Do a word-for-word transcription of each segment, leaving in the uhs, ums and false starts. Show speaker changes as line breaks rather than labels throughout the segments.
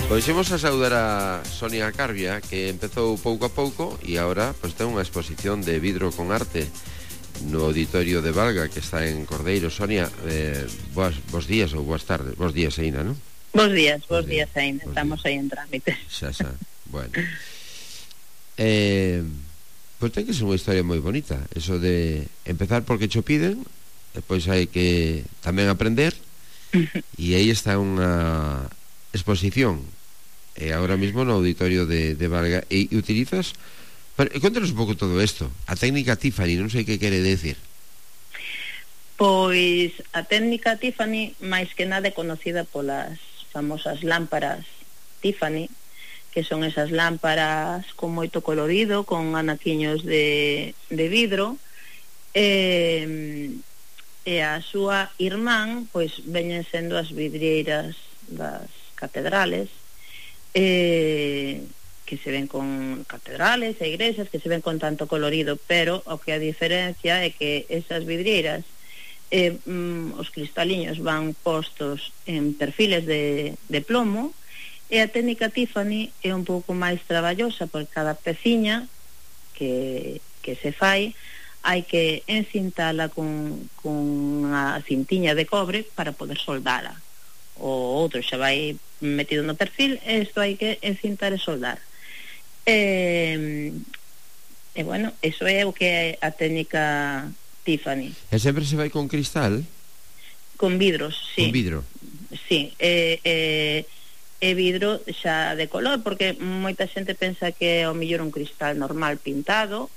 Pois imos a saudar a Sonia Carbia, que empezou pouco a pouco e agora pois ten unha exposición de vidro con arte no auditorio de Valga, que está en Cordeiro. Sonia, eh, boas, bos días ou boas tardes. Bos días, Aina, non?
Bos días, bos días, Aina. Estamos aí en trámite.
Xa, xa, bueno. Eh, pois ten que ser unha historia moi bonita, eso de empezar porque cho piden, depois hai que tamén aprender, e aí está unha exposición e agora mismo no auditorio de, de Valga, e, e utilizas, bueno, contanos un pouco todo isto, a técnica Tiffany, non sei que quere decir.
Pois a técnica Tiffany máis que nada é conocida polas famosas lámparas Tiffany, que son esas lámparas con moito colorido, con anaquiños de, de vidro, e, e a súa irmán pois veñen sendo as vidrieiras das catedrales, eh, que se ven con catedrales e igrexas que se ven con tanto colorido, pero o que a diferencia é que esas vidrieras, eh, mm, os cristaliños van postos en perfiles de, de plomo, e a técnica Tiffany é un pouco máis traballosa, porque cada peciña que, que se fai hai que encintala con, con a cintiña de cobre para poder soldala. O outro xa vai metido no perfil, e isto hai que encintar e soldar. E, e bueno, eso é o que é a técnica Tiffany.
E sempre se vai con cristal?
Con vidros, sí.
Con vidro?
Sí, e, e, e vidro xa de color, porque moita xente pensa que é ao mellor un cristal normal pintado,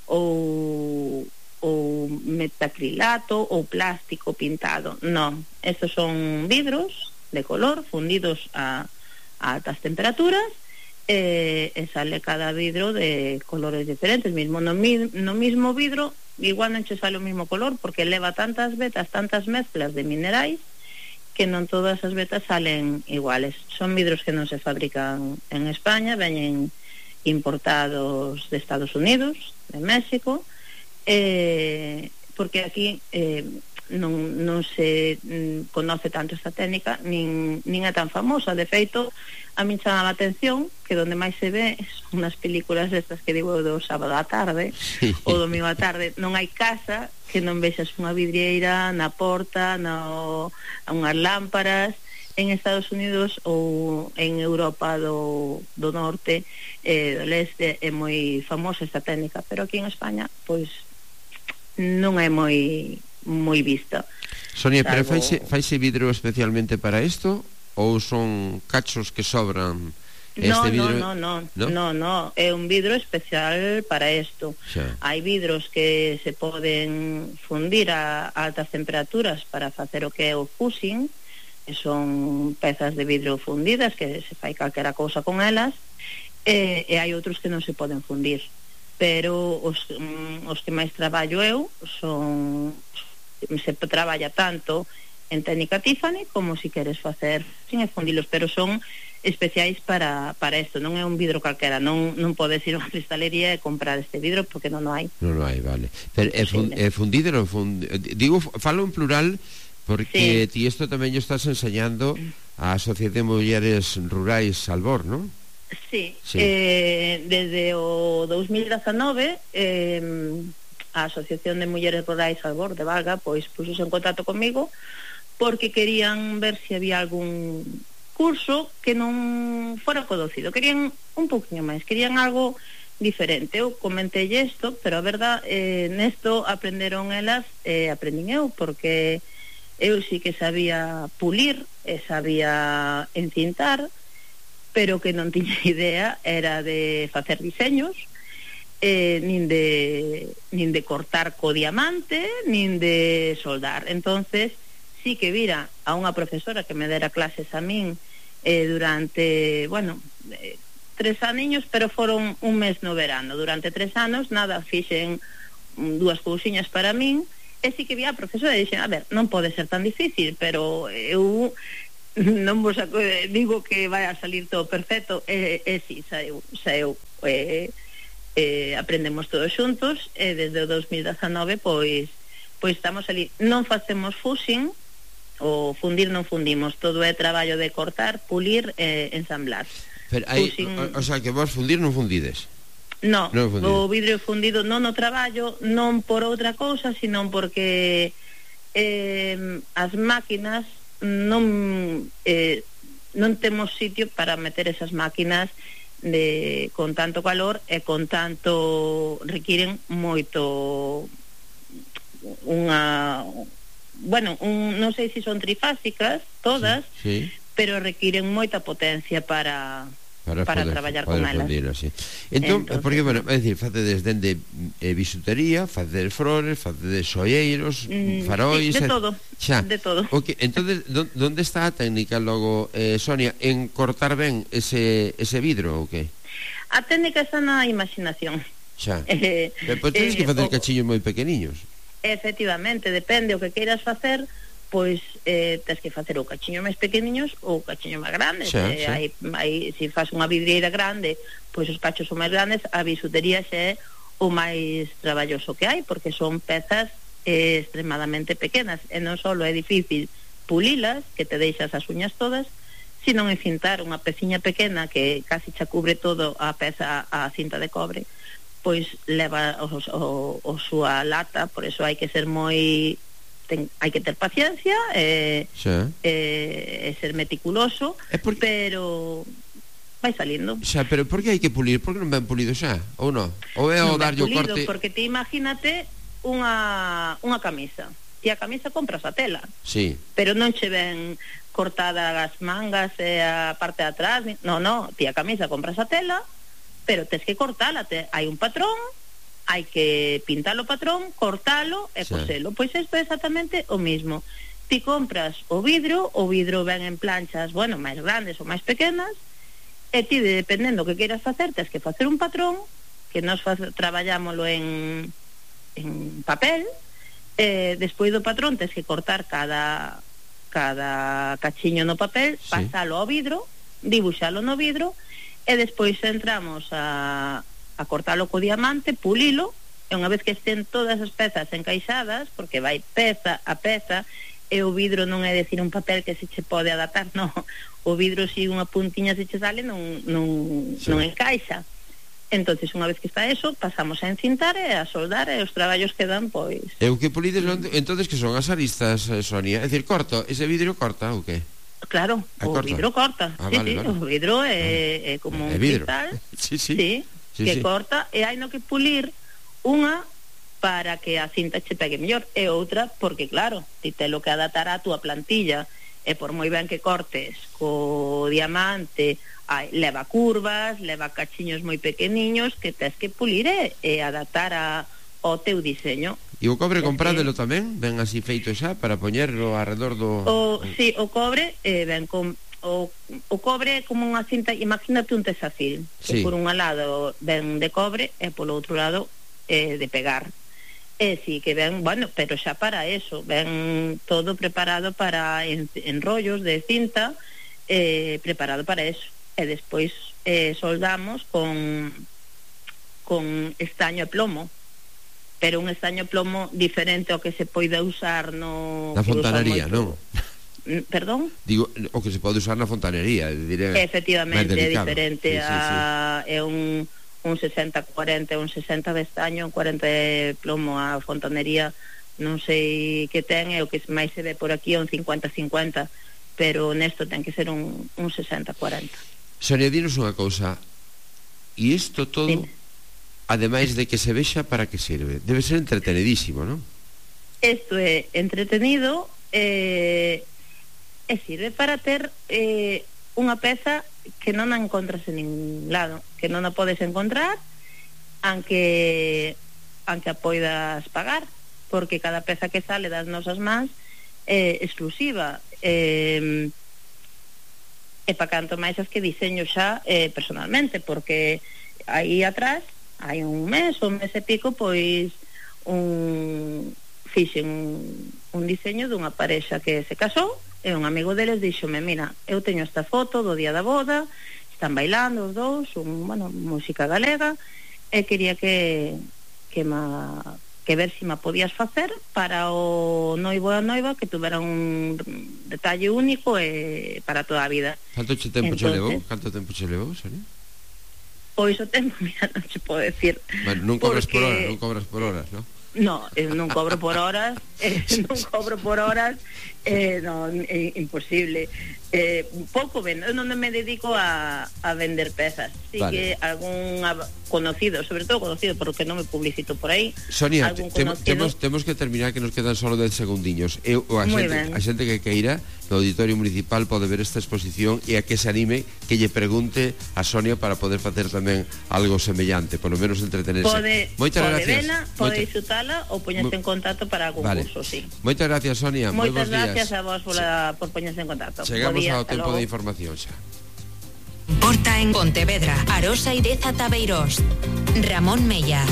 ou ou metacrilato ou plástico pintado. Non, estos son vidros de color fundidos a, a altas temperaturas, e, e sale cada vidro de colores diferentes. Mismo no, no mismo vidro igual non che sale o mismo color, porque leva tantas vetas, tantas mezclas de minerais, que non todas as vetas salen iguales. Son vidros que non se fabrican en España, veñen importados de Estados Unidos, de México, eh, porque aquí eh, non, non se mm, conoce tanto esta técnica, nin, nin é tan famosa. De feito, a min chama a atención que donde máis se ve son nas películas estas que digo do sábado á tarde, sí, ou domingo á tarde. Non hai casa que non vexas unha vidrieira na porta, no, unhas lámparas. En Estados Unidos ou en Europa do, do norte, eh, do leste, é moi famosa esta técnica, pero aquí en España pois non é moi moi vista.
Sonia, salvo... pero faise, faise vidro especialmente para isto ou son cachos que sobran? Este
no,
vidro...
no, no, no, no, no, é un vidro especial para isto. Hai vidros que se poden fundir a altas temperaturas para facer o que é o fusing, que son pezas de vidro fundidas que se fai calquera cousa con elas, e, e hai outros que non se poden fundir, pero os, mm, os que máis traballo eu son, se traballa tanto en técnica Tiffany como si queres facer sin fundilos, pero son especiais para, para isto. Non é un vidro calquera, non, non podes ir a unha cristalería e comprar este vidro porque non o hai.
Non o hai, vale. Pero é, fun, é fundido, non fund... digo, falo en plural porque sí, ti isto tamén o estás enseñando á Asociación de Mulleres Rurais Albor, non?
Sí, sí. Eh, desde o dous mil dezanove eh, a Asociación de Mulleres Rurais Albor de Valga pois puxose en contacto comigo porque querían ver se había algún curso que non fora conocido, querían un poquinho máis, querían algo diferente. Eu comentei isto, pero a verdad, eh, nesto aprenderon elas, eh, aprendín eu, porque eu sí que sabía pulir e sabía encintar, pero que non tiña idea era de facer diseños, eh, nin de nin de cortar co diamante, nin de soldar. Entonces sí que vira a unha profesora que me dera clases a min eh, durante, bueno, eh, tres aniños, pero foron un mes no verano. Durante tres anos nada, fixen dúas cousiñas para min. E si que vi a profesora e dixen, a ver, non pode ser tan difícil, pero eu non vos digo que vai a salir todo perfecto, e, e si, saeu, saeu e, e aprendemos todos xuntos, e desde o dos mil dezanove pois, pois estamos ali. Non facemos fusing, o fundir non fundimos, todo é traballo de cortar, pulir e ensamblar.
Pero hai, Pusin... o, o sea, que vos fundir non fundides?
No, non o vidro fundido non o traballo, non por outra cousa, sino porque eh, as máquinas non eh, non temos sitio para meter esas máquinas de con tanto calor e con tanto requiren moito unha bueno, un, non sei se son trifásicas todas, sí, sí, pero requiren moita potencia para para, para poder, traballar poder con elas.
Fundir, así. Entón, Entonces, porque, bueno, é dicir, facedes dende eh, bisutería, facedes flores, facedes xoeiros, mm, farois...
Sí, de todo, xa. de todo.
Okay. Entonces, onde está a técnica, logo, eh, Sonia, en cortar ben ese, ese vidro, ou que?
A técnica está na imaginación.
Xa. Eh, Pero tens eh, que facer o... cachiños moi pequeniños.
Efectivamente, depende o que queiras facer, pois eh, tens que facer o cachiño máis pequeniños ou o cachiño máis grande.
Xa,
eh,
xa.
Hai, hai, se faz unha vidrieira grande, pois os cachos son máis grandes, a bisutería xa é o máis traballoso que hai, porque son pezas eh, extremadamente pequenas, e non só é difícil pulilas, que te deixas as uñas todas, sino encintar unha peciña pequena que casi xa cubre todo a peza, a cinta de cobre, pois leva o, o, o súa lata, por eso hai que ser moi... Ten, hai que ter paciencia e,
xa.
e, e ser meticuloso, porque... pero vai salindo.
Xa, pero por que hai que pulir? Por que non ben pulido xa? Ou non? Ou é o darlle o corte?
Porque te imagínate unha, unha camisa, e a camisa compras a tela,
sí,
pero non che ven cortada as mangas e a parte de atrás, non, non, ti a camisa compras a tela, pero tes que cortala, te, hai un patrón, hai que pintalo o patrón, cortalo e sí, coselo. Pois isto é exactamente o mismo. Ti compras o vidro, o vidro ven en planchas, bueno, máis grandes ou máis pequenas, e ti, dependendo que queiras facer, tens que facer un patrón, que nos traballámoslo en, en papel, e despois do patrón tens que cortar cada, cada cachiño no papel, sí, pasalo ao vidro, dibuixalo no vidro, e despois entramos a... a cortalo co diamante, pulilo, e unha vez que estén todas as pezas encaixadas, porque vai peza a peza, e o vidro non é decir un papel que se che pode adaptar, non, o vidro si unha puntiña se che sale non, non, sí, non encaixa. Entonces, unha vez que está eso, pasamos a encintar e a soldar, e os traballos quedan, pois...
E o que pulides, entonces, que son as aristas, Sonia? É dicir, corto, ese vidro corta ou que?
Claro, ah, o corta. vidro corta, ah, sí, sí, vale. O vidro é, é como un cristal,
sí, sí,
sí, sí, que
sí,
corta, e hai no que pulir unha para que a cinta che pegue mellor, e outra porque claro, ti te lo que adaptar a túa plantilla, e por moi ben que cortes co diamante, hai, leva curvas, leva cachiños moi pequeniños que tes que pulir e, e adaptar a, ao teu diseño.
E o cobre comprádelo que... tamén? Ben así feito xa para poñerlo alrededor do...
O, sí, o cobre eh, ben con... O, o cobre é como unha cinta, imagínate un tesafil, sí, que por un lado ven de cobre e polo outro lado eh, de pegar. E sí, que ven, bueno, pero xa para eso, ven todo preparado para en, enrollos de cinta, eh, preparado para eso. E despois eh, soldamos con con estaño e plomo, pero un estaño plomo diferente ao que se poida usar no...
Na fontanería, non?
Perdón?
Digo, o que se pode usar na fontanería, diré.
Efectivamente, é diferente,
sí, sí, sí.
A, é un, un sesenta cuarenta, un sesenta de estaño, un cuarenta de plomo. A fontanería non sei que ten, é o que máis se ve por aquí, é un cincuenta cincuenta, pero nesto ten que ser un, un sesenta cuarenta.
Sonia, dinos unha cousa, e isto todo... Sí. Ademais de que se vexa, para que sirve? Debe ser entretenidísimo, non?
Isto é entretenido e, e sirve para ter eh, unha peza que non a encontras en ningún lado, que non a podes encontrar aunque aunque a poidas pagar, porque cada peza que sale das nosas mans é exclusiva, e, e pa canto máis as que diseño xa eh, personalmente, porque aí atrás hai un mes, un mes e pico, pois un fixen un, un diseño dunha parexa que se casou, e un amigo deles díxome, mira, eu teño esta foto do día da boda, están bailando os dous, un, bueno, música galega, e quería que que ma que ver si me podías facer para o noivo e a noiva que tuvera un detalle único e para toda a vida.
Canto che tempo che levou? Canto tempo che levou, Sonia?
Pois o tempo, mira, non che podo decir.
Bueno, non cobras porque... por horas, non cobras por horas, non?
No, eh, non cobro por horas, eh, non cobro por horas, eh, non, é imposible. Eh, pouco vendo, non me dedico a, a vender pezas. Sí vale. Que algún conocido, sobre todo conocido, porque non me publicito por aí.
Sonia, te, temos, temos que terminar, que nos quedan solo dez segundiños. Eu, a, xente, a xente que queira no Auditorio Municipal pode ver esta exposición e a que se anime, que lle pregunte a Sonia para poder facer tamén algo semellante, por lo menos entretenerse.
Pode,
Moitas
pode
gracias.
Vela, pode Moita... disfrutala ou poñerse en contacto para algún vale. curso, sí.
Moitas gracias, Sonia.
Moitas gracias
días.
a vos pola, sí. por poñerse en contacto.
Chegamos ao tempo de información xa.
Porta en Pontevedra, Arosa y Deza Tabeirós. Ramón Mella.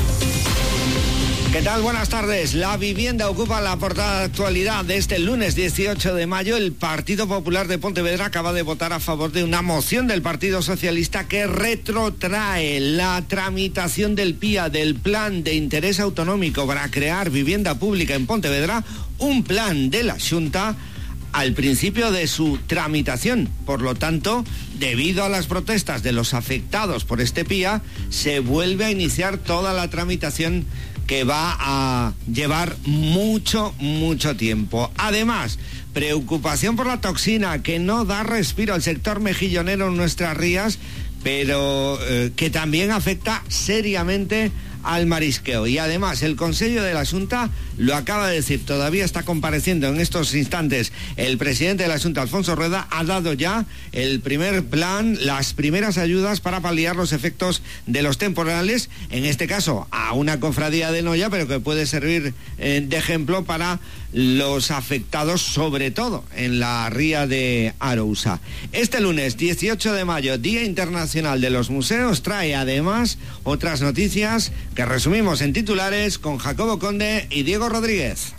¿Qué tal? Buenas tardes. La vivienda ocupa la portada de actualidad de este lunes dieciocho de mayo. El Partido Popular de Pontevedra acaba de votar a favor de una moción del Partido Socialista que retrotrae la tramitación del P I A, del Plan de Interés Autonómico para crear vivienda pública en Pontevedra, un plan de la Xunta al principio de su tramitación. Por lo tanto, debido a las protestas de los afectados por este P I A, se vuelve a iniciar toda la tramitación que va a llevar mucho, mucho tiempo. Además, preocupación por la toxina que no da respiro al sector mejillonero en nuestras rías, pero eh, que también afecta seriamente al marisqueo. Y además el Consejo de la Xunta lo acaba de decir, todavía está compareciendo en estos instantes el presidente de la Xunta, Alfonso Rueda, ha dado ya el primer plan, las primeras ayudas para paliar los efectos de los temporales, en este caso a una cofradía de Noia, pero que puede servir eh, de ejemplo para los afectados, sobre todo en la ría de Arousa. Este lunes dieciocho de mayo, Día Internacional de los Museos, trae además otras noticias que resumimos en titulares con Jacobo Conde y Diego Rodríguez.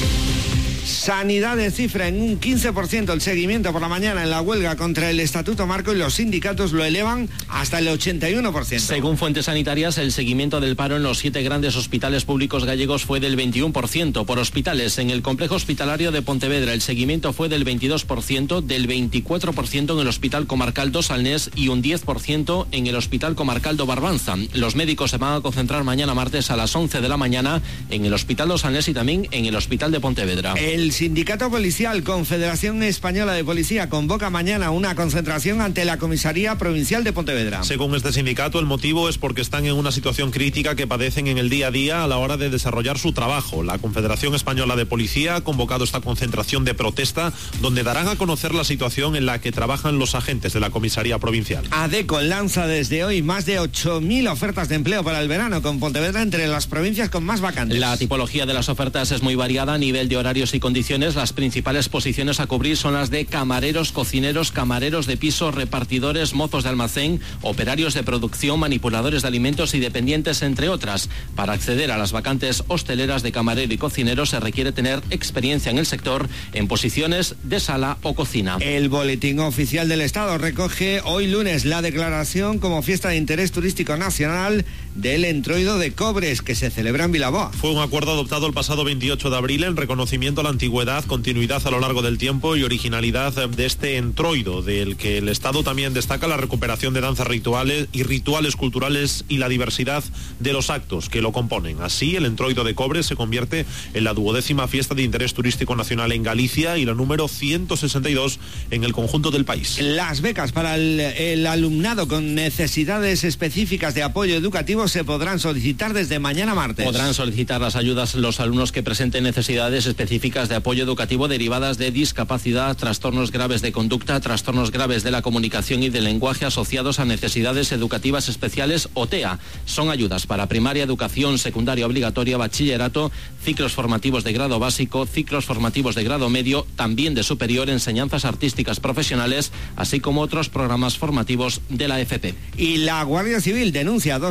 Sanidad cifra en un quince por ciento el seguimiento por la mañana en la huelga contra el Estatuto Marco y los sindicatos lo elevan hasta el ochenta y uno por ciento.
Según fuentes sanitarias, el seguimiento del paro en los siete grandes hospitales públicos gallegos fue del veintiuno por ciento. Por hospitales, en el complejo hospitalario de Pontevedra el seguimiento fue del veintidós por ciento, del veinticuatro por ciento en el Hospital Comarcal do Salnés y un diez por ciento en el Hospital Comarcal do Barbanza. Los médicos se van a concentrar mañana martes a las once de la mañana en el Hospital do Salnés y también en el Hospital de Pontevedra.
El Sindicato Policial, Confederación Española de Policía, convoca mañana una concentración ante la Comisaría Provincial de Pontevedra.
Según este sindicato, el motivo es porque están en una situación crítica que padecen en el día a día a la hora de desarrollar su trabajo. La Confederación Española de Policía ha convocado esta concentración de protesta donde darán a conocer la situación en la que trabajan los agentes de la Comisaría Provincial.
ADECO lanza desde hoy más de ocho mil ofertas de empleo para el verano, con Pontevedra entre las provincias con más vacantes.
La tipología de las ofertas es muy variada a nivel de horarios y condiciones. Las principales posiciones a cubrir son las de camareros, cocineros, camareros de piso, repartidores, mozos de almacén, operarios de producción, manipuladores de alimentos y dependientes, entre otras. Para acceder a las vacantes hosteleras de camarero y cocinero se requiere tener experiencia en el sector en posiciones de sala o cocina.
El Boletín Oficial del Estado recoge hoy lunes la declaración como fiesta de interés turístico nacional del Entroido de Cobres, que se celebra en Vilaboa.
Fue un acuerdo adoptado el pasado veintiocho de abril en reconocimiento a la antigüedad, continuidad a lo largo del tiempo y originalidad de este entroido, del que el Estado también destaca la recuperación de danzas rituales y rituales culturales y la diversidad de los actos que lo componen. Así, el entroido de Cobres se convierte en la duodécima fiesta de interés turístico nacional en Galicia y la número ciento sesenta y dos en el conjunto del país.
Las becas para el, el alumnado con necesidades específicas de apoyo educativo se podrán solicitar desde mañana martes.
Podrán solicitar las ayudas los alumnos que presenten necesidades específicas de apoyo educativo derivadas de discapacidad, trastornos graves de conducta, trastornos graves de la comunicación y del lenguaje asociados a necesidades educativas especiales o T E A. Son ayudas para primaria, educación secundaria obligatoria, bachillerato, ciclos formativos de grado básico, ciclos formativos de grado medio, también de superior, enseñanzas artísticas profesionales, así como otros programas formativos de la F P.
Y la Guardia Civil denuncia a dos establecimientos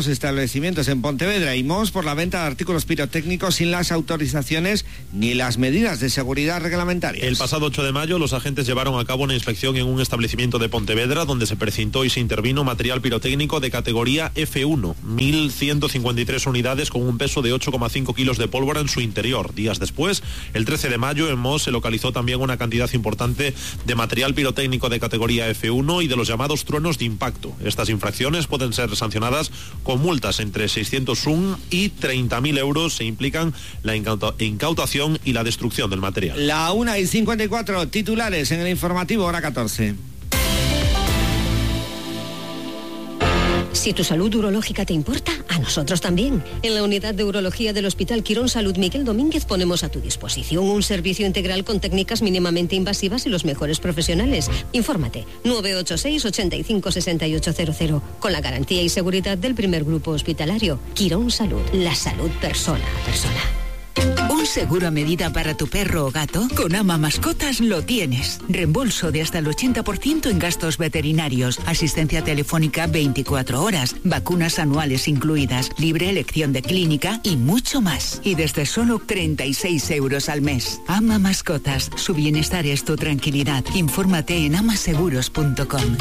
establecimientos en Pontevedra y Mos por la venta de artículos pirotécnicos sin las autorizaciones ni las medidas de seguridad reglamentarias.
El pasado ocho de mayo los agentes llevaron a cabo una inspección en un establecimiento de Pontevedra donde se precintó y se intervino material pirotécnico de categoría F uno, mil ciento cincuenta y tres unidades con un peso de ocho coma cinco kilos de pólvora en su interior. Días después, el trece de mayo, en Mos se localizó también una cantidad importante de material pirotécnico de categoría F uno y de los llamados truenos de impacto. Estas infracciones pueden ser sancionadas con multas entre seiscientos uno y treinta mil euros. Se implican la incauta- incautación y la destrucción del material.
La una y cincuenta y cuatro, titulares en el informativo, hora catorce.
Si tu salud urológica te importa, a nosotros también. En la unidad de urología del Hospital Quirón Salud Miguel Domínguez ponemos a tu disposición un servicio integral con técnicas mínimamente invasivas y los mejores profesionales. Infórmate, nueve ocho seis, ochenta y cinco, sesenta y ocho cero cero, con la garantía y seguridad del primer grupo hospitalario. Quirón Salud, la salud persona a persona.
¿Un seguro a medida para tu perro o gato? Con Ama Mascotas lo tienes. Reembolso de hasta el ochenta por ciento en gastos veterinarios, asistencia telefónica veinticuatro horas, vacunas anuales incluidas, libre elección de clínica y mucho más. Y desde solo treinta y seis euros al mes. Ama Mascotas, su bienestar es tu tranquilidad. Infórmate en amaseguros punto com.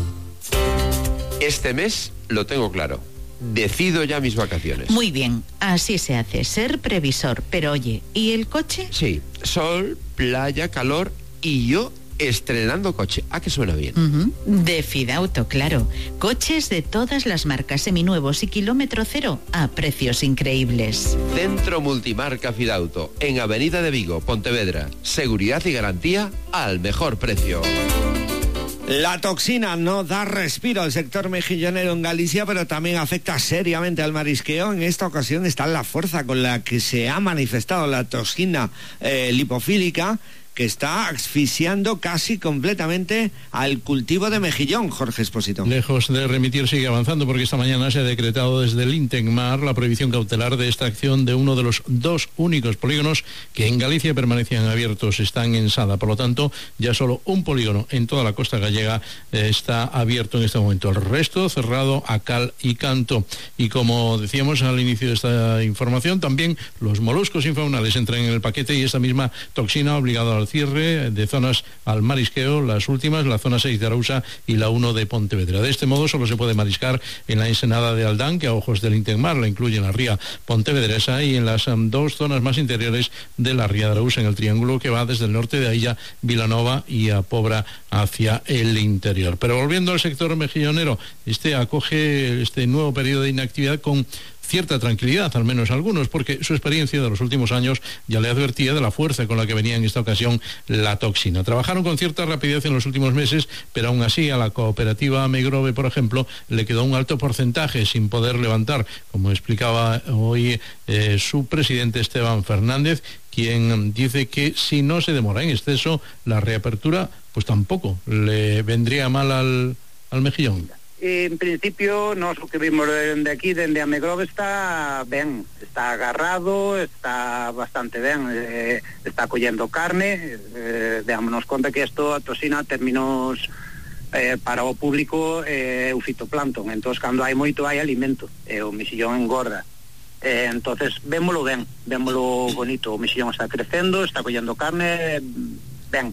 Este mes lo tengo claro. Decido ya mis vacaciones.
Muy bien, así se hace, ser previsor. Pero oye, ¿y el coche?
Sí, sol, playa, calor y yo estrenando coche. ¿A qué suena bien?
Uh-huh. De Fidauto, claro. Coches de todas las marcas, seminuevos y kilómetro cero a precios increíbles.
Centro Multimarca Fidauto, en Avenida de Vigo, Pontevedra. Seguridad y garantía al mejor precio.
La toxina no da respiro al sector mejillonero en Galicia, pero también afecta seriamente al marisqueo. En esta ocasión está la fuerza con la que se ha manifestado la toxina eh, lipofílica, que está asfixiando casi completamente al cultivo de mejillón, Jorge Expósito.
Lejos de remitir, sigue avanzando, porque esta mañana se ha decretado desde el Intecmar la prohibición cautelar de extracción de uno de los dos únicos polígonos que en Galicia permanecían abiertos. Están en Sada, por lo tanto, ya solo un polígono en toda la costa gallega eh, está abierto en este momento. El resto cerrado a cal y canto. Y como decíamos al inicio de esta información, también los moluscos infaunales entran en el paquete y esta misma toxina ha obligado al cierre de zonas al marisqueo, las últimas, la zona seis de Arousa y la uno de Pontevedra. De este modo solo se puede mariscar en la ensenada de Aldán, que a ojos del Intecmar la incluye en la ría pontevedresa, y en las um, dos zonas más interiores de la ría de Arousa, en el triángulo que va desde el norte de Ailla, Vilanova y a Pobra hacia el interior. Pero volviendo al sector mejillonero, este acoge este nuevo periodo de inactividad con cierta tranquilidad, al menos algunos, porque su experiencia de los últimos años ya le advertía de la fuerza con la que venía en esta ocasión la toxina. Trabajaron con cierta rapidez en los últimos meses, pero aún así a la cooperativa Megrove, por ejemplo, le quedó un alto porcentaje sin poder levantar, como explicaba hoy eh, su presidente Esteban Fernández, quien dice que si no se demora en exceso la reapertura, pues tampoco le vendría mal al, al mejillón.
En principio, nós o que vimos de aquí, dende a Megrove, está ben, está agarrado, está bastante ben, eh, está collendo carne, eh, deámonos conta que isto, a toxina, terminos eh, para o público é eh, o fitoplancton, entón cando hai moito hai alimento, e eh, o mexillón engorda. Eh, entonces, vémolo ben, vémolo bonito, o mexillón está crecendo, está collendo carne, ben.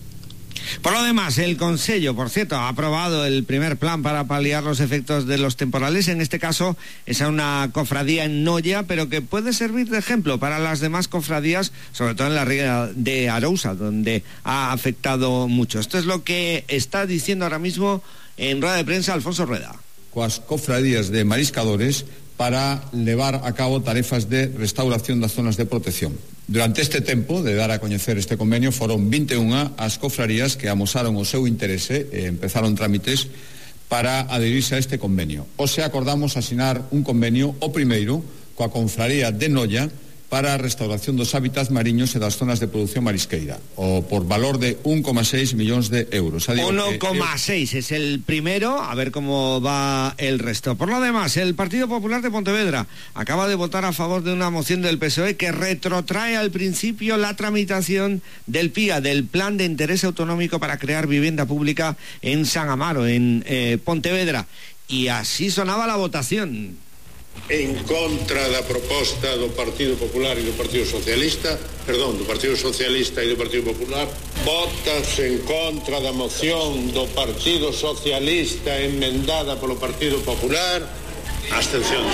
Por lo demás, el Consello, por cierto, ha aprobado el primer plan para paliar los efectos de los temporales. En este caso es a una cofradía en Noia, pero que puede servir de ejemplo para las demás cofradías, sobre todo en la ría de Arousa, donde ha afectado mucho. Esto es lo que está diciendo ahora mismo en rueda de prensa Alfonso Rueda.
Coas cofradías de mariscadores para levar a cabo tarefas de restauración das zonas de protección. Durante este tempo de dar a coñecer este convenio foron vinte e unha as cofradías que amosaron o seu interese e empezaron trámites para adherirse a este convenio. Hoxe acordamos asinar un convenio, o primeiro, coa confraría de Noia, para a restauración dos hábitats mariños e das zonas de produción marisqueira, o por valor de un coma seis millóns de euros.
uno coma seis es el primero, a ver cómo va el resto. Por lo demás, el Partido Popular de Pontevedra acaba de votar a favor de una moción del P S O E que retrotrae al principio la tramitación del P I A, del Plan de Interés Autonómico para crear vivienda pública en San Amaro, en eh, Pontevedra. Y así sonaba la votación.
en contra da proposta do Partido Popular e do Partido Socialista, perdón, do Partido Socialista e do Partido Popular. Votas en contra da moción do Partido Socialista emendada polo Partido Popular. Abstención.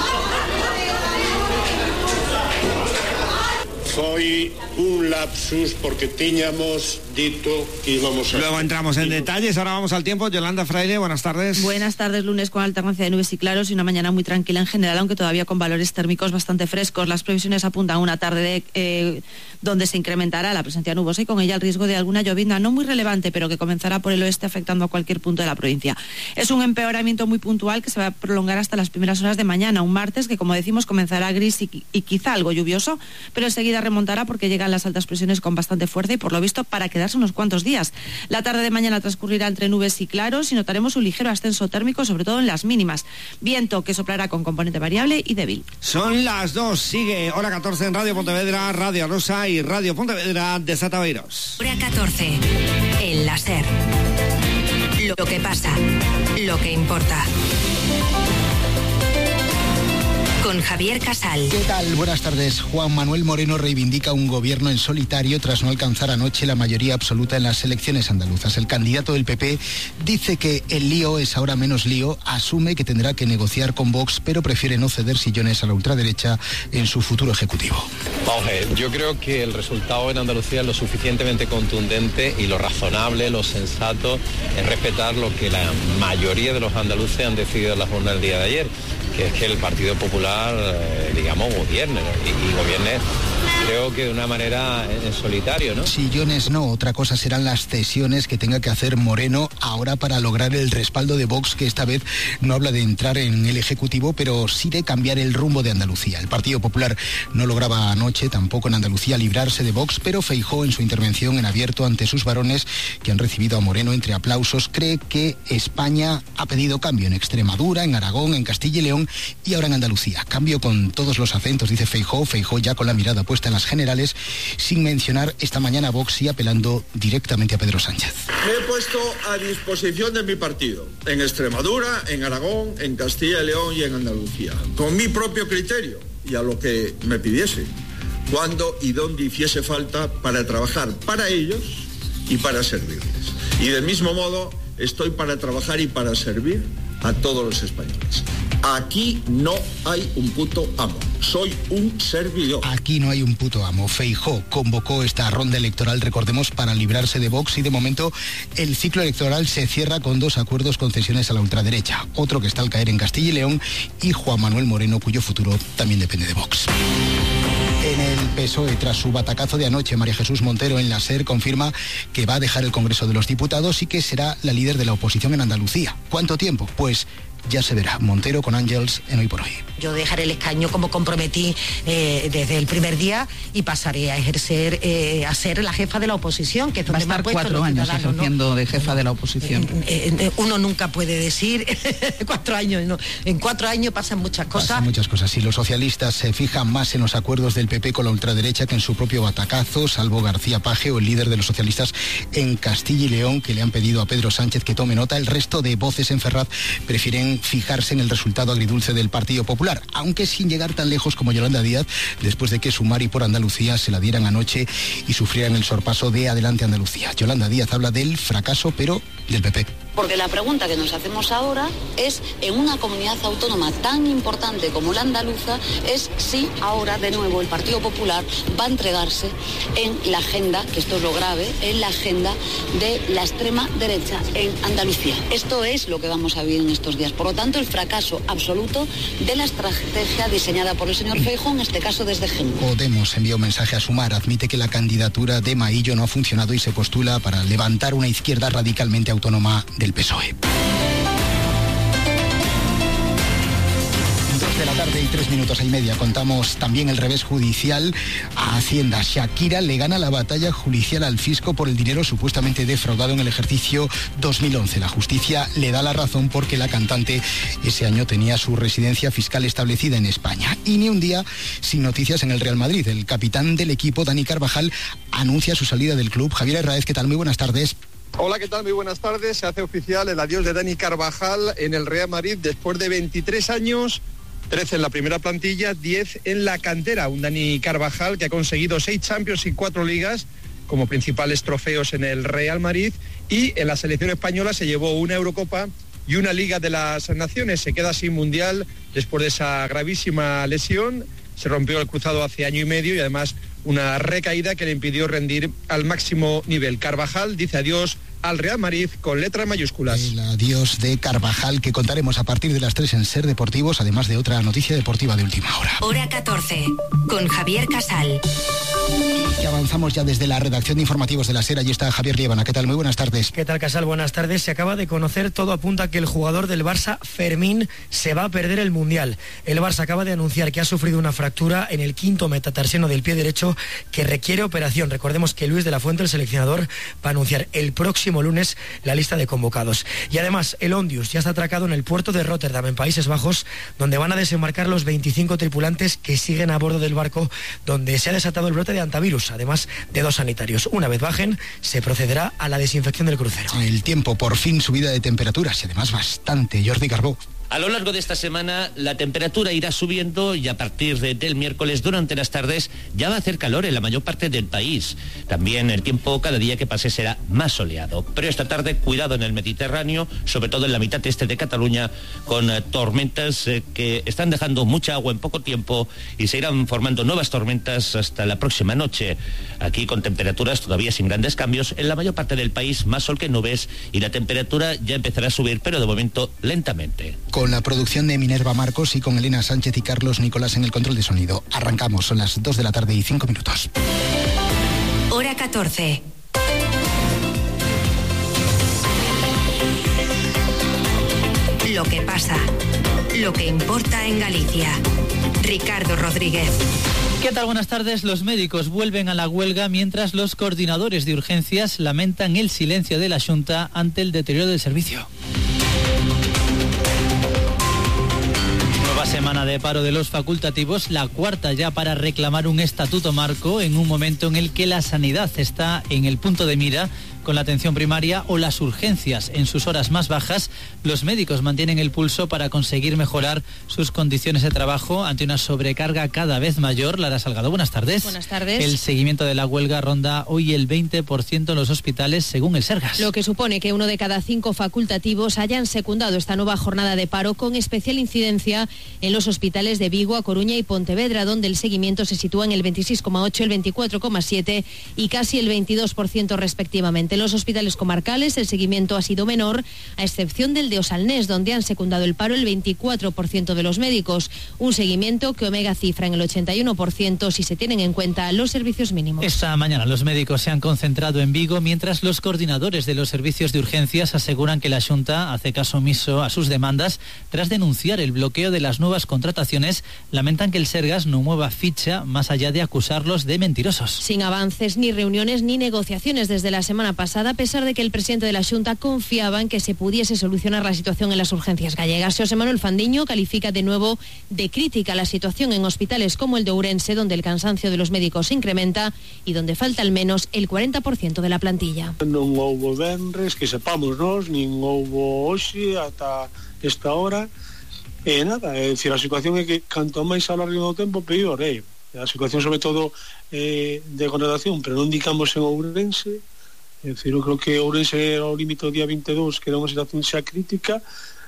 Foi un lapsus porque tiñamos dito que íbamos a...
Luego entramos en detalles, ahora vamos al tiempo. Yolanda Fraile, buenas tardes.
Buenas tardes, lunes con alternancia de nubes y claros y una mañana muy tranquila en general, aunque todavía con valores térmicos bastante frescos. Las previsiones apuntan a una tarde de, eh, donde se incrementará la presencia nubosa y con ella el riesgo de alguna llovizna no muy relevante, pero que comenzará por el oeste afectando a cualquier punto de la provincia. Es un empeoramiento muy puntual que se va a prolongar hasta las primeras horas de mañana, un martes que, como decimos, comenzará gris y, y quizá algo lluvioso, pero enseguida remontará porque llegan las altas presiones con bastante fuerza y por lo visto para quedarse unos cuantos días. La tarde de mañana transcurrirá entre nubes y claros y notaremos un ligero ascenso térmico, sobre todo en las mínimas. Viento que soplará con componente variable y débil.
Son las dos, sigue hora catorce en Radio Pontevedra, Radio Arosa y Radio Pontevedra de Zataveiros.
Hora catorce, el láser. Lo que pasa, lo que importa. Con Javier Casal.
¿Qué tal? Buenas tardes. Juan Manuel Moreno reivindica un gobierno en solitario tras no alcanzar anoche la mayoría absoluta en las elecciones andaluzas. El candidato del P P dice que el lío es ahora menos lío, asume que tendrá que negociar con Vox, pero prefiere no ceder sillones a la ultraderecha en su futuro ejecutivo.
Vamos a ver, yo creo que el resultado en Andalucía es lo suficientemente contundente y lo razonable, lo sensato es respetar lo que la mayoría de los andaluces han decidido en las urnas el día de ayer, que es que el Partido Popular, eh, digamos, gobierne, ¿no? y, y gobierne, creo que de una manera en solitario, ¿no?
Sillones no, otra cosa serán las cesiones que tenga que hacer Moreno ahora para lograr el respaldo de Vox, que esta vez no habla de entrar en el Ejecutivo, pero sí de cambiar el rumbo de Andalucía. El Partido Popular no lograba anoche, tampoco en Andalucía, librarse de Vox, pero Feijóo, en su intervención en abierto ante sus varones, que han recibido a Moreno entre aplausos, cree que España ha pedido cambio en Extremadura, en Aragón, en Castilla y León y ahora en Andalucía. Cambio con todos los acentos, dice Feijóo, Feijóo ya con la mirada puesta en las generales, sin mencionar esta mañana a Vox y apelando directamente a Pedro Sánchez.
Me he puesto a disposición de mi partido, en Extremadura, en Aragón, en Castilla y León y en Andalucía, con mi propio criterio y a lo que me pidiese, cuando y dónde hiciese falta para trabajar para ellos y para servirles. Y del mismo modo estoy para trabajar y para servir a todos los españoles. Aquí no hay un puto amo, soy un servidor.
Aquí no hay un puto amo. Feijóo convocó esta ronda electoral, recordemos, para librarse de Vox y de momento el ciclo electoral se cierra con dos acuerdos concesiones a la ultraderecha, otro que está al caer en Castilla y León y Juan Manuel Moreno, cuyo futuro también depende de Vox. En el P S O E, tras su batacazo de anoche, María Jesús Montero en la SER confirma que va a dejar el Congreso de los Diputados y que será la líder de la oposición en Andalucía. ¿Cuánto tiempo? Pues ya se verá. Montero con Ángels en Hoy por Hoy.
Yo dejaré el escaño como comprometí eh, desde el primer día y pasaré a ejercer, eh, a ser la jefa de la oposición, que es donde
va a estar
me ha puesto
cuatro años ejerciendo ¿no? de jefa de la oposición.
Eh, eh, uno nunca puede decir cuatro años, ¿no? En cuatro años pasan muchas cosas.
Pasan muchas cosas. Y los socialistas se fijan más en los acuerdos del P P con la ultraderecha que en su propio batacazo, salvo García Paje o el líder de los socialistas en Castilla y León, que le han pedido a Pedro Sánchez que tome nota. El resto de voces en Ferraz prefieren fijarse en el resultado agridulce del Partido Popular, aunque sin llegar tan lejos como Yolanda Díaz, después de que Sumar y por Andalucía se la dieran anoche y sufrieran el sorpaso de Adelante Andalucía. Yolanda Díaz habla del fracaso, pero del P P.
Porque la pregunta que nos hacemos ahora es, en una comunidad autónoma tan importante como la andaluza, es si ahora de nuevo el Partido Popular va a entregarse en la agenda, que esto es lo grave, en la agenda de la extrema derecha en Andalucía. Esto es lo que vamos a vivir en estos días. Por lo tanto, el fracaso absoluto de la estrategia diseñada por el señor Feijóo, en este caso desde Genco.
Podemos envió un mensaje a Sumar, admite que la candidatura de Maillo no ha funcionado y se postula para levantar una izquierda radicalmente autónoma del P S O E. De la tarde y tres minutos y media contamos también el revés judicial a Hacienda. Shakira le gana la batalla judicial al fisco por el dinero supuestamente defraudado en el ejercicio dos mil once. La justicia le da la razón porque la cantante ese año tenía su residencia fiscal establecida en España. Y ni un día sin noticias en el Real Madrid. El capitán del equipo, Dani Carvajal, anuncia su salida del club. Javier Herráez, ¿qué tal? Muy buenas tardes.
Hola, ¿qué tal? Muy buenas tardes. Se hace oficial el adiós de Dani Carvajal en el Real Madrid después de veintitrés años trece en la primera plantilla, diez en la cantera. Un Dani Carvajal que ha conseguido seis Champions y cuatro Ligas como principales trofeos en el Real Madrid, y en la selección española se llevó una Eurocopa y una Liga de las Naciones. Se queda sin Mundial después de esa gravísima lesión. Se rompió el cruzado hace año y medio y además una recaída que le impidió rendir al máximo nivel. Carvajal dice adiós al Real Madrid con letras mayúsculas.
El adiós de Carvajal, que contaremos a partir de las tres en Ser Deportivos, además de otra noticia deportiva de última hora.
Hora catorce, con Javier Casal.
Y avanzamos ya desde la redacción de informativos de la SER. Allí está Javier Liébana. ¿Qué tal? Muy buenas tardes.
¿Qué tal, Casal? Buenas tardes. Se acaba de conocer, todo apunta que el jugador del Barça, Fermín, se va a perder el Mundial. El Barça acaba de anunciar que ha sufrido una fractura en el quinto metatarsiano del pie derecho que requiere operación. Recordemos que Luis de la Fuente, el seleccionador, va a anunciar el próximo lunes la lista de convocados. Y además, el Ondius ya está atracado en el puerto de Rotterdam, en Países Bajos, donde van a desembarcar los veinticinco tripulantes que siguen a bordo del barco donde se ha desatado el brote de antivirus, además de dos sanitarios. Una vez bajen, se procederá a la desinfección del crucero.
El tiempo, por fin subida de temperaturas y además bastante. Jordi Carbó.
A lo largo de esta semana la temperatura irá subiendo y a partir de, del miércoles durante las tardes ya va a hacer calor en la mayor parte del país. También el tiempo cada día que pase será más soleado. Pero esta tarde cuidado en el Mediterráneo, sobre todo en la mitad este de Cataluña, con eh, tormentas eh, que están dejando mucha agua en poco tiempo y se irán formando nuevas tormentas hasta la próxima noche. Aquí con temperaturas todavía sin grandes cambios. En la mayor parte del país más sol que nubes y la temperatura ya empezará a subir, pero de momento lentamente.
Con la producción de Minerva Marcos y con Elena Sánchez y Carlos Nicolás en el control de sonido. Arrancamos, son las dos de la tarde y cinco minutos.
Hora catorce. Lo que pasa, lo que importa en Galicia. Ricardo Rodríguez.
¿Qué tal? Buenas tardes. Los médicos vuelven a la huelga mientras los coordinadores de urgencias lamentan el silencio de la Xunta ante el deterioro del servicio. Nueva semana de paro de los facultativos, la cuarta ya para reclamar un estatuto marco en un momento en el que la sanidad está en el punto de mira con la atención primaria o las urgencias en sus horas más bajas. Los médicos mantienen el pulso para conseguir mejorar sus condiciones de trabajo ante una sobrecarga cada vez mayor. Lara Salgado, buenas tardes.
Buenas tardes.
El seguimiento de la huelga ronda hoy el veinte por ciento en los hospitales, según el Sergas.
Lo que supone que uno de cada cinco facultativos hayan secundado esta nueva jornada de paro, con especial incidencia en los hospitales de Vigo, A Coruña y Pontevedra, donde el seguimiento se sitúa en el veintiséis coma ocho, el veinticuatro coma siete y casi el veintidós por ciento respectivamente. En los hospitales comarcales el seguimiento ha sido menor, a excepción del de Osalnés, donde han secundado el paro el veinticuatro por ciento de los médicos, un seguimiento que Omega cifra en el ochenta y uno por ciento si se tienen en cuenta los servicios mínimos.
Esta mañana los médicos se han concentrado en Vigo, mientras los coordinadores de los servicios de urgencias aseguran que la Xunta hace caso omiso a sus demandas. Tras denunciar el bloqueo de las nuevas contrataciones, lamentan que el Sergas no mueva ficha más allá de acusarlos de mentirosos.
Sin avances, ni reuniones ni negociaciones desde la semana pasada, a pesar de que el presidente de la Xunta confiaba en que se pudiese solucionar la situación en las urgencias gallegas. José Manuel Fandiño califica de nuevo de crítica la situación en hospitales como el de Ourense, donde el cansancio de los médicos se incrementa y donde falta al menos el cuarenta por ciento de la plantilla.
Non houbo venres, que sepamos nós, nin houbo hoxe ata esta hora. E nada, é dicir, a situación é que canto máis alargue no tempo, peor é. A situación sobre todo eh, de contratación, pero non indicamos en Ourense. É dicir, eu creo que Ourense era o límite do día veinte e dous, que era unha situación xa crítica,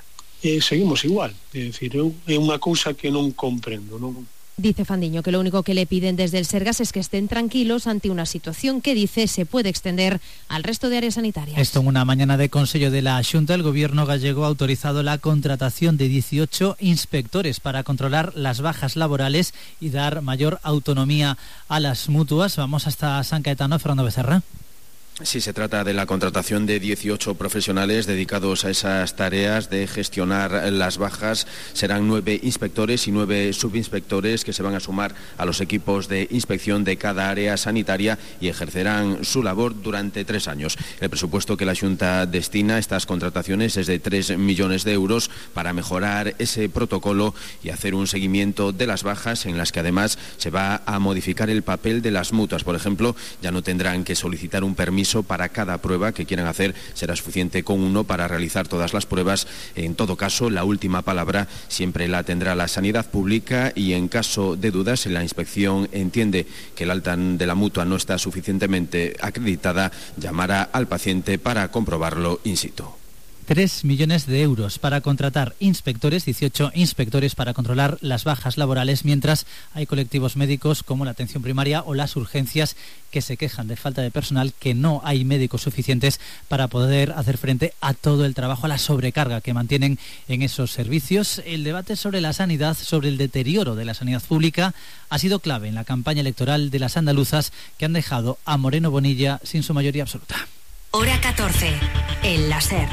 e seguimos igual. É dicir, é unha cousa que non comprendo, non?
Dice Fandiño que lo único que le piden desde el Sergas es que estén tranquilos ante una situación que, dice, se puede extender al resto de áreas sanitarias.
Esto en una mañana de Consello de la Xunta, el gobierno gallego ha autorizado la contratación de dieciocho inspectores para controlar las bajas laborales y dar mayor autonomía a las mutuas. Vamos hasta San Caetano, Fernando Becerra.
Sí, se trata de la contratación de dieciocho profesionales dedicados a esas tareas de gestionar las bajas. Serán nueve inspectores y nueve subinspectores que se van a sumar a los equipos de inspección de cada área sanitaria y ejercerán su labor durante tres años. El presupuesto que la Xunta destina a estas contrataciones es de tres millones de euros para mejorar ese protocolo y hacer un seguimiento de las bajas, en las que además se va a modificar el papel de las mutuas. Por ejemplo, ya no tendrán que solicitar un permiso permiso para cada prueba que quieran hacer. Será suficiente con uno para realizar todas las pruebas. En todo caso, la última palabra siempre la tendrá la sanidad pública, y en caso de dudas, si la inspección entiende que el alta de la mutua no está suficientemente acreditada, llamará al paciente para comprobarlo in situ.
Tres millones de euros para contratar inspectores, dieciocho inspectores para controlar las bajas laborales, mientras hay colectivos médicos como la atención primaria o las urgencias que se quejan de falta de personal, que no hay médicos suficientes para poder hacer frente a todo el trabajo, a la sobrecarga que mantienen en esos servicios. El debate sobre la sanidad, sobre el deterioro de la sanidad pública, ha sido clave en la campaña electoral de las andaluzas, que han dejado a Moreno Bonilla sin su mayoría absoluta.
Hora catorce, el láser.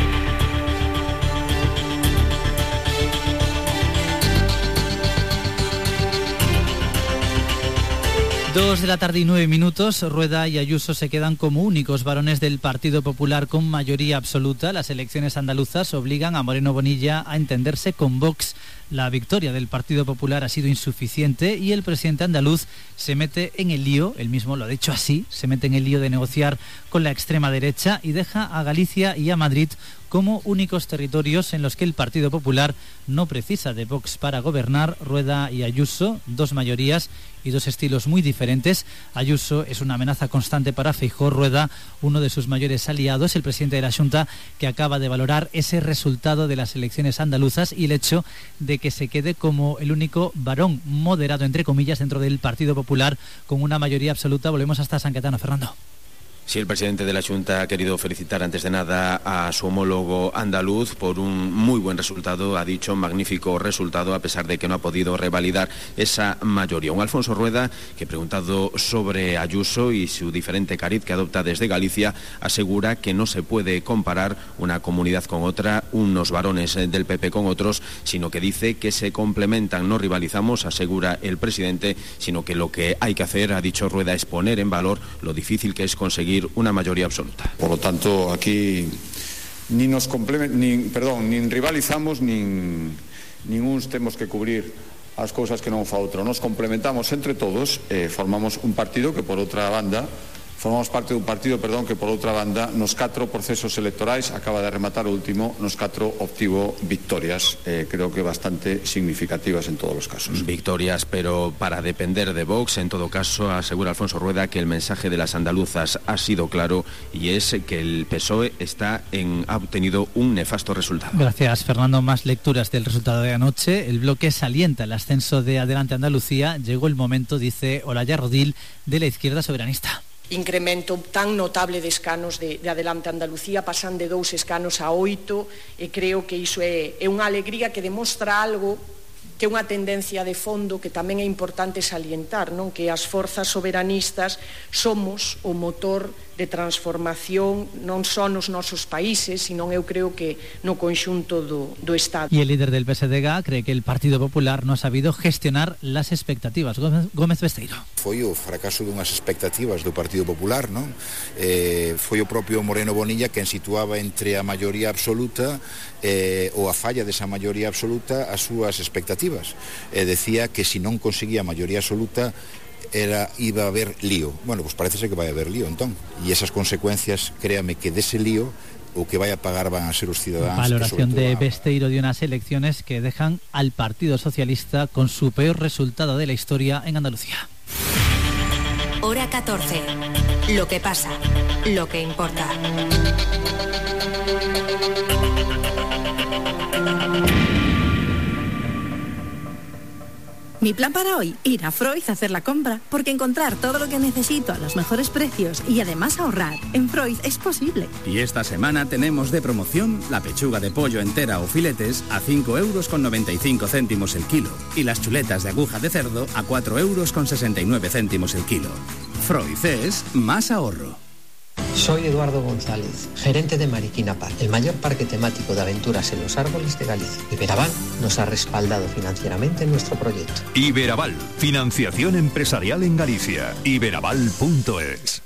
Dos de la tarde y nueve minutos, Rueda y Ayuso se quedan como únicos varones del Partido Popular con mayoría absoluta. Las elecciones andaluzas obligan a Moreno Bonilla a entenderse con Vox. La victoria del Partido Popular ha sido insuficiente y el presidente andaluz se mete en el lío, él mismo lo ha dicho así, se mete en el lío de negociar con la extrema derecha y deja a Galicia y a Madrid como únicos territorios en los que el Partido Popular no precisa de Vox para gobernar. Rueda y Ayuso, dos mayorías y dos estilos muy diferentes. Ayuso es una amenaza constante para Feijóo. Rueda, uno de sus mayores aliados, el presidente de la Xunta, que acaba de valorar ese resultado de las elecciones andaluzas y el hecho de que se quede como el único varón moderado, entre comillas, dentro del Partido Popular con una mayoría absoluta. Volvemos hasta San Caetano, Fernando.
Sí, el presidente de la Xunta ha querido felicitar antes de nada a su homólogo andaluz por un muy buen resultado, ha dicho magnífico resultado, a pesar de que no ha podido revalidar esa mayoría. Un Alfonso Rueda que, preguntado sobre Ayuso y su diferente cariz que adopta desde Galicia, asegura que no se puede comparar una comunidad con otra, unos varones del P P con otros, sino que dice que se complementan, no rivalizamos, asegura el presidente, sino que lo que hay que hacer, ha dicho Rueda, es poner en valor lo difícil que es conseguir una mayoría absoluta.
Por lo tanto, aquí ni nos ni, perdón, ni rivalizamos, ni, nin uns temos que cubrir as cousas que non fa outro. Nos complementamos entre todos, eh, formamos un partido que, por outra banda, formamos parte dun partido, perdón, que por outra banda nos catro procesos electorais acaba de rematar o último, nos catro obtivo victorias, eh, creo que bastante significativas en todos os casos.
Victorias, pero para depender de Vox, en todo caso, asegura Alfonso Rueda que el mensaje de las andaluzas ha sido claro y es que el P S O E está en, ha obtenido un nefasto resultado.
Gracias, Fernando. Más lecturas del resultado de anoche. El bloque salienta el ascenso de Adelante Andalucía. Llegó el momento, dice Olaya Rodil, de la izquierda soberanista.
Incremento tan notable de escanos de, de Adelante Andalucía, pasan de dous escanos a oito, e creo que iso é, é unha alegría que demostra algo, que é unha tendencia de fondo que tamén é importante salientar, non? Que as forzas soberanistas somos o motor de transformación non só nos nosos países, sino eu creo que no conxunto do, do Estado.
Y el líder del P S D G cree que el Partido Popular no ha sabido gestionar las expectativas. Gómez, Gómez Besteiro.
Foi o fracaso dunhas expectativas do Partido Popular, non? Eh, foi o propio Moreno Bonilla quen situaba entre a maioría absoluta eh, ou a falla desa maioría absoluta as súas expectativas. Eh, decía que se non conseguía a maioría absoluta era iba a haber lío. Bueno, pues parece ser que vai haber lío, entón. E esas consecuencias, créame que dese lío o que vai a pagar van a ser os cidadáns.
Valoración de Besteiro de unas elecciones que dejan al Partido Socialista con su peor resultado de la historia en Andalucía.
Hora catorce. Lo que pasa, lo que importa.
Mi plan para hoy, ir a Freud a hacer la compra, porque encontrar todo lo que necesito a los mejores precios y además ahorrar en Freud es posible.
Y esta semana tenemos de promoción la pechuga de pollo entera o filetes a cinco euros con noventa y cinco céntimos el kilo y las chuletas de aguja de cerdo a cuatro euros con sesenta y nueve céntimos el kilo. Freud es más ahorro.
Soy Eduardo González, gerente de Mariquina Park, el mayor parque temático de aventuras en los árboles de Galicia. Iberaval nos ha respaldado financieramente en nuestro proyecto.
Iberaval, financiación empresarial en Galicia. Iberaval punto es.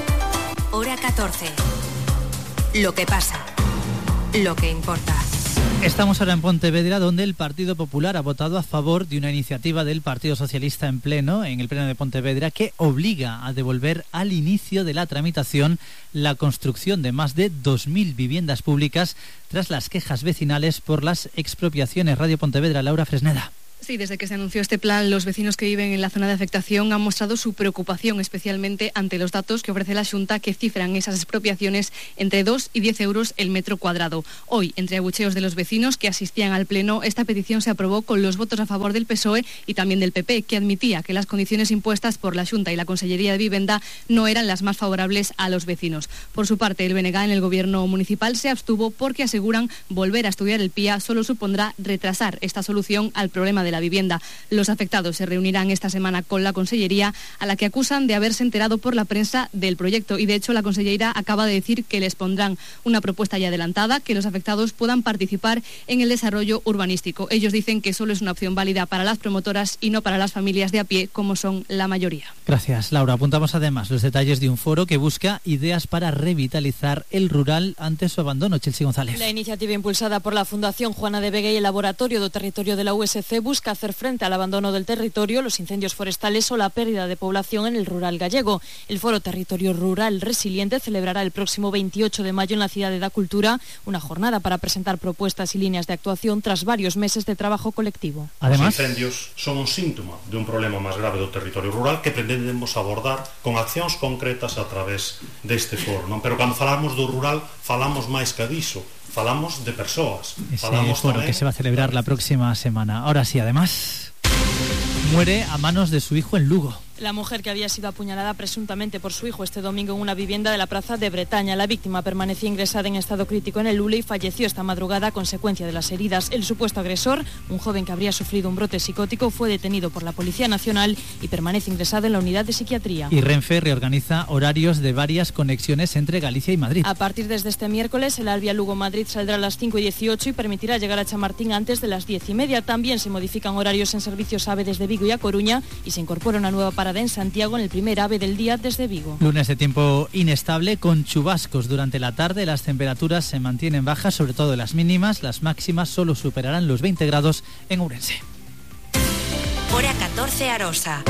Hora catorce. Lo que pasa, lo que importa.
Estamos ahora en Pontevedra, donde el Partido Popular ha votado a favor de una iniciativa del Partido Socialista en pleno, en el pleno de Pontevedra, que obliga a devolver al inicio de la tramitación la construcción de más de dos mil viviendas públicas tras las quejas vecinales por las expropiaciones. Radio Pontevedra, Laura Fresneda.
Sí, desde que se anunció este plan, los vecinos que viven en la zona de afectación han mostrado su preocupación, especialmente ante los datos que ofrece la Xunta, que cifran esas expropiaciones entre dos y diez euros el metro cuadrado. Hoy, entre abucheos de los vecinos que asistían al pleno, esta petición se aprobó con los votos a favor del P S O E y también del P P, que admitía que las condiciones impuestas por la Xunta y la Consellería de Vivienda no eran las más favorables a los vecinos. Por su parte, el B N G en el gobierno municipal se abstuvo porque aseguran volver a estudiar el P I A solo supondrá retrasar esta solución al problema de la vivienda. Los afectados se reunirán esta semana con la Consellería, a la que acusan de haberse enterado por la prensa del proyecto, y de hecho la Consellera acaba de decir que les pondrán una propuesta ya adelantada, que los afectados puedan participar en el desarrollo urbanístico. Ellos dicen que solo es una opción válida para las promotoras y no para las familias de a pie, como son la mayoría.
Gracias, Laura. Apuntamos además los detalles de un foro que busca ideas para revitalizar el rural ante su abandono. Chelsea González.
La iniciativa impulsada por la Fundación Juana de Vega y el Laboratorio do Territorio de la U S C busca hacer frente al abandono del territorio, los incendios forestales o la pérdida de población en el rural gallego. El Foro Territorio Rural Resiliente celebrará el próximo veintiocho de mayo en la Cidade da Cultura una jornada para presentar propuestas y líneas de actuación tras varios meses de trabajo colectivo.
Además, os incendios son un síntoma de un problema máis grave do territorio rural que pretendemos abordar con accións concretas a través deste foro, non? Pero cando falamos do rural, falamos máis que diso. Falamos de persoas.
Ese
Falamos
foro
tamén...
que se va a celebrar la próxima semana. Ahora sí, además, muere a manos de su hijo en Lugo.
La mujer que había sido apuñalada presuntamente por su hijo este domingo en una vivienda de la Plaza de Bretaña. La víctima permanecía ingresada en estado crítico en el Lule y falleció esta madrugada a consecuencia de las heridas. El supuesto agresor, un joven que habría sufrido un brote psicótico, fue detenido por la Policía Nacional y permanece ingresado en la unidad de psiquiatría.
Y Renfe reorganiza horarios de varias conexiones entre Galicia y Madrid.
A partir desde este miércoles, el Albia Lugo-Madrid saldrá a las cinco y dieciocho y permitirá llegar a Chamartín antes de las diez y media. También se modifican horarios en servicios AVE desde Vigo y a Coruña y se incorpora una nueva parada en Santiago en el primer AVE del día desde Vigo.
Lunes de tiempo inestable con chubascos durante la tarde. Las temperaturas se mantienen bajas, sobre todo las mínimas. Las máximas solo superarán los veinte grados en Ourense.
Hora catorce Arosa.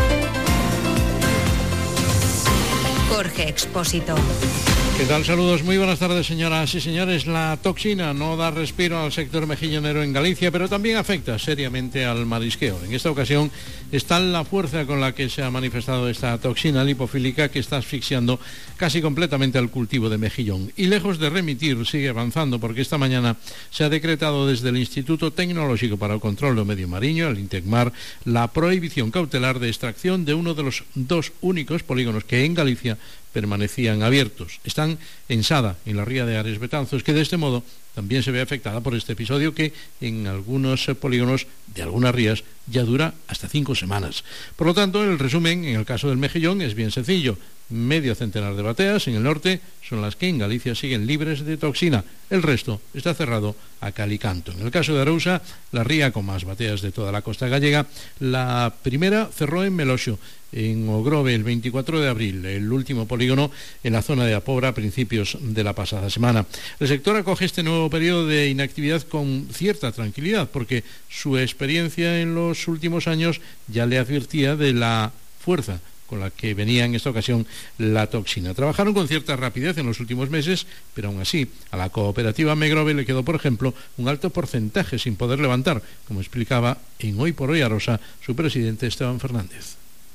Jorge Expósito.
¿Qué tal? Saludos, muy buenas tardes, señoras y señores. La toxina no da respiro al sector mejillonero en Galicia, pero también afecta seriamente al marisqueo. En esta ocasión está la fuerza con la que se ha manifestado esta toxina lipofílica que está asfixiando casi completamente al cultivo de mejillón. Y lejos de remitir, sigue avanzando, porque esta mañana se ha decretado desde el Instituto Tecnológico para el Control del Medio Mariño, el INTECMAR, la prohibición cautelar de extracción de uno de los dos únicos polígonos que en Galicia permanecían abiertos. Están en Sada, en la ría de Ares Betanzos, que de este modo también se ve afectada por este episodio que en algunos polígonos de algunas rías ya dura hasta cinco semanas. Por lo tanto, el resumen en el caso del mejillón es bien sencillo. Medio centenar de bateas en el norte son las que en Galicia siguen libres de toxina. El resto está cerrado a cal y canto. En el caso de Arousa, la ría con más bateas de toda la costa gallega, la primera cerró en Meloxo, en Ogrove, el veinticuatro de abril, el último polígono en la zona de Apobra a principios de la pasada semana. El sector acoge este nuevo periodo de inactividad con cierta tranquilidad, porque su experiencia en los últimos años ya le advertía de la fuerza con la que venía en esta ocasión la toxina. Trabajaron con cierta rapidez en los últimos meses, pero aún así a la cooperativa Megrove le quedó, por ejemplo, un alto porcentaje sin poder levantar, como explicaba en Hoy por Hoy Arosa su presidente Esteban Fernández.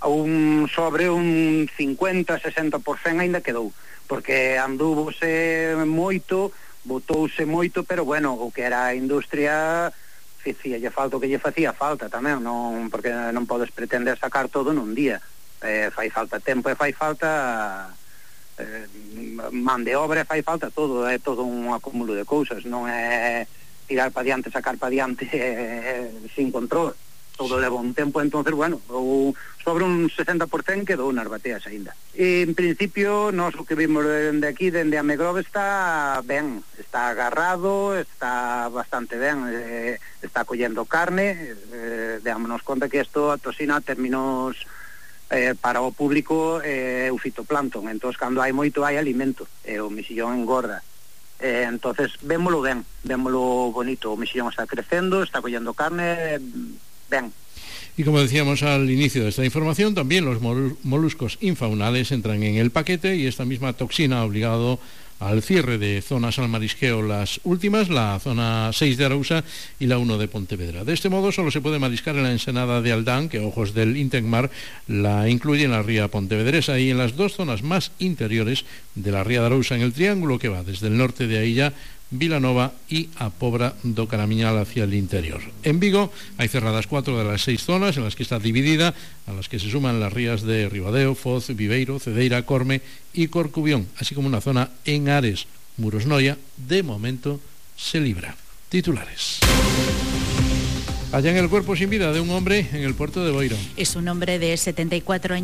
Un sobre un cincuenta, sesenta por ciento ainda quedou, porque andúvose moito, botouse moito, pero bueno, o que era a industria facíalle falta o que lle facía falta tamén, non, porque non podes pretender sacar todo nun día. Eh, fai falta tempo e fai falta eh, man de obra e fai falta todo, é todo un acúmulo de cousas, non é tirar para diante, sacar para diante eh, sin control, todo leva un tempo. Entonces, bueno, o sobre un sesenta por ciento quedou nas bateas aínda. E, en principio, nós o que vimos dende aquí, dende a Megrove, está ben, está agarrado, está bastante ben, eh, está collendo carne, eh, deámonos conta que isto, a toxina, terminos Eh, para o público é eh, o fitoplancton, entón cando hai moito hai alimento, e eh, o mexillón engorda, Eh, entonces, vémolo ben, vémolo bonito. O mexillón está crecendo, está collendo carne, ben.
Y como decíamos al inicio de esta información, también los moluscos infaunales entran en el paquete y esta misma toxina ha obligado al cierre de zonas al marisqueo, las últimas, la zona seis de Arousa y la uno de Pontevedra. De este modo solo se puede mariscar en la ensenada de Aldán, que ojos del Intecmar la incluye en la ría pontevedresa, y en las dos zonas más interiores de la ría de Arousa, en el triángulo que va desde el norte de Ailla, Vilanova y a Pobra do Caramiñal hacia el interior. En Vigo hay cerradas cuatro de las seis zonas en las que está dividida, a las que se suman las rías de Ribadeo, Foz, Viveiro, Cedeira, Corme y Corcubión, así como una zona en Ares. Murosnoia, de momento, se libra. Titulares. Hallan el cuerpo sin vida de un hombre en el puerto de Boiro.
Es un hombre de setenta y cuatro años.